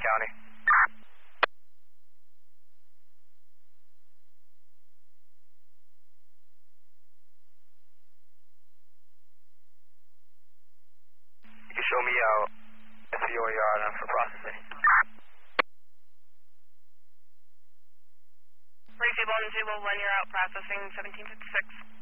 County. You can show me out SCOER for processing. Rayfield 101, you're out processing 1756.